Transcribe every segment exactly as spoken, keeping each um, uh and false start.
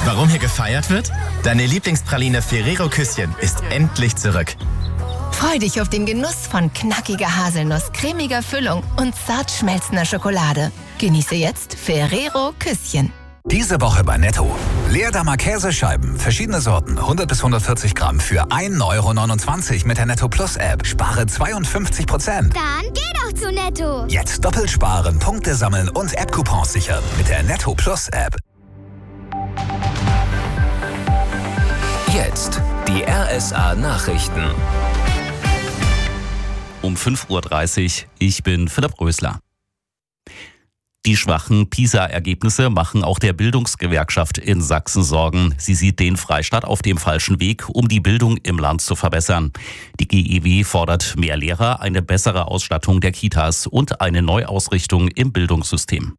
Warum hier gefeiert wird? Deine Lieblingspraline Ferrero Küsschen ist endlich zurück. Freu dich auf den Genuss von knackiger Haselnuss, cremiger Füllung und zart schmelzender Schokolade. Genieße jetzt Ferrero Küsschen. Diese Woche bei Netto. Leerdammer Käsescheiben, verschiedene Sorten, hundert bis hundertvierzig Gramm für ein Euro neunundzwanzig mit der Netto Plus App. Spare zweiundfünfzig Prozent. Dann geh doch zu Netto. Jetzt doppelt sparen, Punkte sammeln und App-Coupons sichern mit der Netto Plus App. Jetzt die R S A Nachrichten. Um fünf Uhr dreißig, ich bin Philipp Rösler. Die schwachen PISA-Ergebnisse machen auch der Bildungsgewerkschaft in Sachsen Sorgen. Sie sieht den Freistaat auf dem falschen Weg, um die Bildung im Land zu verbessern. Die G E W fordert mehr Lehrer, eine bessere Ausstattung der Kitas und eine Neuausrichtung im Bildungssystem.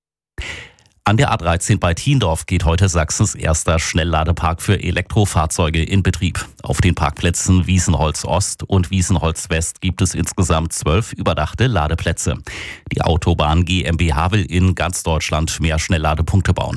An der A dreizehn bei Thiendorf geht heute Sachsens erster Schnellladepark für Elektrofahrzeuge in Betrieb. Auf den Parkplätzen Wiesenholz Ost und Wiesenholz West gibt es insgesamt zwölf überdachte Ladeplätze. Die Autobahn GmbH will in ganz Deutschland mehr Schnellladepunkte bauen.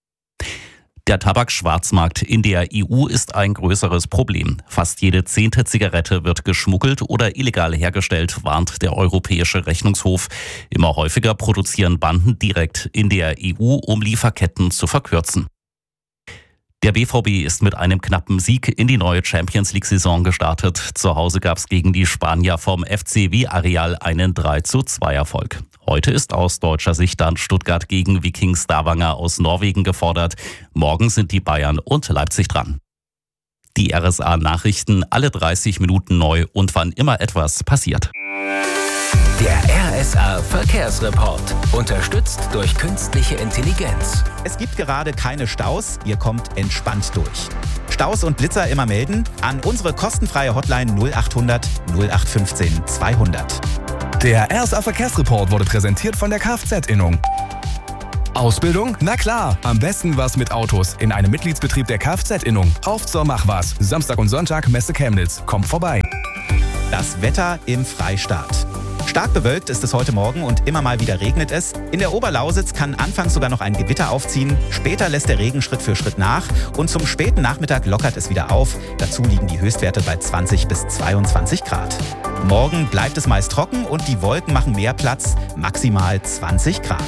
Der Tabakschwarzmarkt in der E U ist ein größeres Problem. Fast jede zehnte Zigarette wird geschmuggelt oder illegal hergestellt, warnt der Europäische Rechnungshof. Immer häufiger produzieren Banden direkt in der E U, um Lieferketten zu verkürzen. Der B V B ist mit einem knappen Sieg in die neue Champions-League-Saison gestartet. Zu Hause gab es gegen die Spanier vom F C Villarreal einen drei zu zwei Erfolg. Heute ist aus deutscher Sicht dann Stuttgart gegen Viking Stavanger aus Norwegen gefordert. Morgen sind die Bayern und Leipzig dran. Die R S A-Nachrichten alle dreißig Minuten neu und wann immer etwas passiert. Der R S A Verkehrsreport. Unterstützt durch künstliche Intelligenz. Es gibt gerade keine Staus, ihr kommt entspannt durch. Staus und Blitzer immer melden an unsere kostenfreie Hotline null achthundert null acht fünfzehn zweihundert. Der R S A Verkehrsreport wurde präsentiert von der Kfz-Innung. Ausbildung? Na klar, am besten was mit Autos in einem Mitgliedsbetrieb der Kfz-Innung. Auf zur Mach was. Samstag und Sonntag Messe Chemnitz. Kommt vorbei. Das Wetter im Freistaat. Stark bewölkt ist es heute Morgen und immer mal wieder regnet es. In der Oberlausitz kann anfangs sogar noch ein Gewitter aufziehen. Später lässt der Regen Schritt für Schritt nach und zum späten Nachmittag lockert es wieder auf. Dazu liegen die Höchstwerte bei zwanzig bis zweiundzwanzig Grad. Morgen bleibt es meist trocken und die Wolken machen mehr Platz, maximal zwanzig Grad.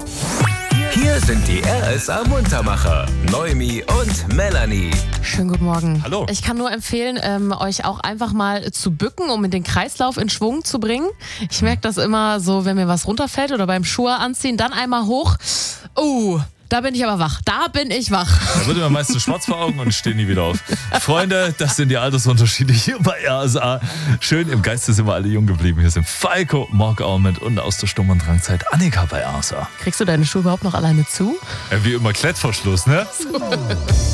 Hier sind die R S A Muntermacher, Noemi und Melanie. Schönen guten Morgen. Hallo. Ich kann nur empfehlen, ähm, euch auch einfach mal zu bücken, um in den Kreislauf in Schwung zu bringen. Ich merke das immer so, wenn mir was runterfällt oder beim Schuhe anziehen, dann einmal hoch. Oh, da bin ich aber wach. Da bin ich wach. Da wird mir meistens schwarz vor Augen und stehen nie wieder auf. Freunde, das sind die Altersunterschiede hier bei R S A. Schön, im Geiste sind wir alle jung geblieben. Hier sind Falco, Mark Almond und aus der Sturm- und Drangzeit Annika bei R S A. Kriegst du deine Schuhe überhaupt noch alleine zu? Ja, wie immer Klettverschluss, ne?